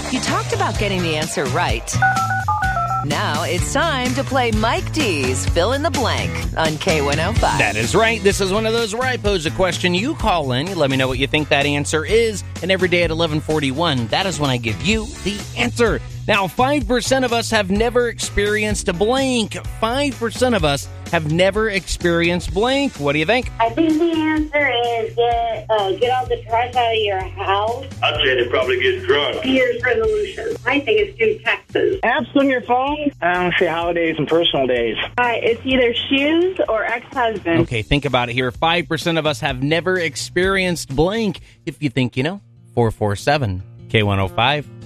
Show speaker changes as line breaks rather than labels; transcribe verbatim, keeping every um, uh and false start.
You talked about getting the answer right. Now it's time to play Mike D's Fill in the Blank on K one oh five.
That is right. This is one of those where I pose a question. You call in. You let me know what you think that answer is. And every day at eleven forty-one, that is when I give you the answer. Now, five percent of us have never experienced a blank. five percent of us have never experienced blank. What do you think?
I think the answer is get uh, get all the trash out of your house.
I'd say they probably get drunk.
New Year's resolution. I think it's do taxes.
Apps on your phone? I don't say holidays and personal days.
Uh, it's either shoes or ex-husband.
Okay, think about it here. five percent of us have never experienced blank. If you think you know, four four seven K one oh five.